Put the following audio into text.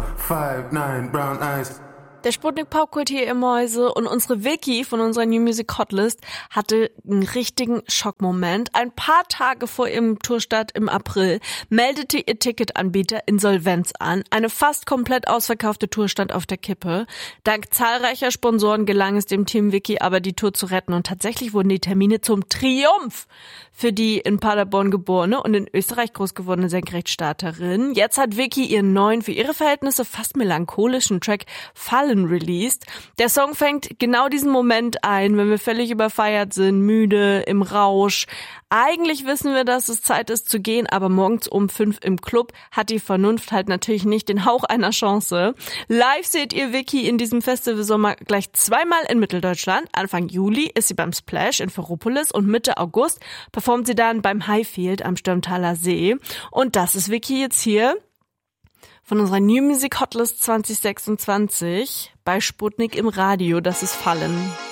5'9", brown eyes. Der Sputnik Popkult hier im Mäuse und unsere Vicky von unserer New Music Hotlist hatte einen richtigen Schockmoment. Ein paar Tage vor ihrem Tourstart im April meldete ihr Ticketanbieter Insolvenz an. Eine fast komplett ausverkaufte Tour stand auf der Kippe. Dank zahlreicher Sponsoren gelang es dem Team Vicky aber, die Tour zu retten. Und tatsächlich wurden die Termine zum Triumph für die in Paderborn geborene und in Österreich groß gewordene Senkrechtstarterin. Jetzt hat Vicky ihren neuen, für ihre Verhältnisse fast melancholischen Track Fallen released. Der Song fängt genau diesen Moment ein, wenn wir völlig überfeiert sind, müde, im Rausch. Eigentlich wissen wir, dass es Zeit ist zu gehen, aber morgens um 5 im Club hat die Vernunft halt natürlich nicht den Hauch einer Chance. Live seht ihr Vicky in diesem Festivalsommer gleich zweimal in Mitteldeutschland. Anfang Juli ist sie beim Splash in Ferropolis und Mitte August performt sie dann beim Highfield am Stürmtaler See. Und das ist Vicky jetzt hier von unserer New Music Hotlist 2026 bei Sputnik im Radio. Das ist Fallen.